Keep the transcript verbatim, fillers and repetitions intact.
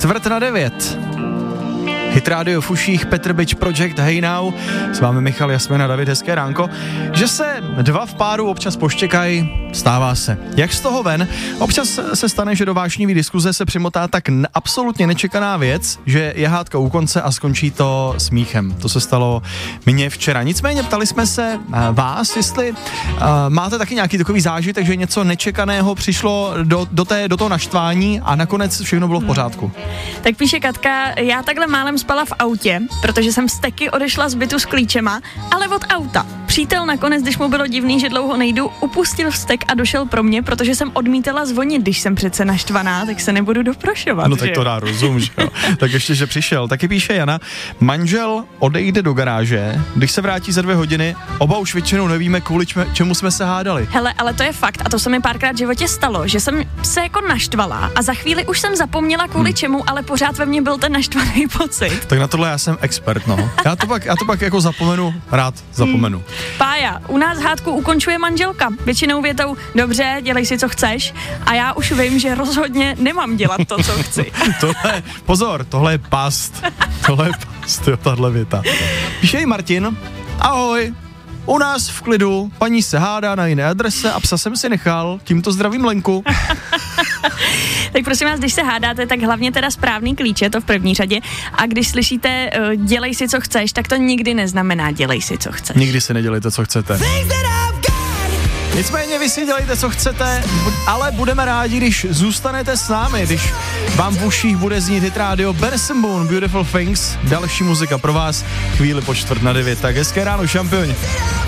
čtvrt na devět. Hit Radio v uších, Petr Bič, Project Hey Now, s vámi Michal, Jasmina, David, hezké ránko. Že se dva v páru občas poštěkají, stává se. Jak z toho ven? Občas se stane, že do vášnivý diskuze se přimotá tak absolutně nečekaná věc, že je hádka u konce a skončí to smíchem. To se stalo mně včera. Nicméně ptali jsme se vás, jestli uh, máte taky nějaký takový zážitek, že něco nečekaného přišlo do, do, té, do toho naštvání a nakonec všechno bylo v pořádku. Tak píše Katka, já takhle málem spala v autě, protože jsem z Teky odešla z bytu s klíčema, ale od auta. Přítel nakonec, když mu bylo divný, že dlouho nejdu, upustil vztek a došel pro mě, protože jsem odmítala zvonit, když jsem přece naštvaná, tak se nebudu doprošovat. No tak to dá rozum, že jo. Tak ještě, že přišel. Taky píše Jana, manžel odejde do garáže, když se vrátí za dvě hodiny, oba už většinou nevíme, kvůli čemu jsme se hádali. Hele, ale to je fakt a to se mi párkrát v životě stalo, že jsem se jako naštvala a za chvíli už jsem zapomněla kvůli hmm. čemu, ale pořád ve mně byl ten naštvaný pocit. Tak na tohle já jsem expert, no. Já to pak, já to pak jako zapomenu, rád zapomenu. Hmm. Pája, u nás hádku ukončuje manželka. Většinou větou, dobře, dělej si, co chceš. A já už vím, že rozhodně nemám dělat to, co chci. tohle, pozor, tohle je past. Tohle je past, jo, tahle věta. Píše jí Martin, ahoj. U nás v klidu, paní se hádá na jiné adrese a psa jsem si nechal, tímto zdravím Lenku. Tak prosím vás, když se hádáte, tak hlavně teda správný klíče, to v první řadě. A když slyšíte, uh, dělej si, co chceš, tak to nikdy neznamená dělej si, co chceš. Nikdy si nedělejte, co chcete. Nicméně vy si dělejte, co chcete, ale budeme rádi, když zůstanete s námi, když vám v uších bude znít hit rádio Benson Boone, Beautiful Things, další muzika pro vás, chvíli po čtvrt na devět. Tak hezké ráno, šampioni.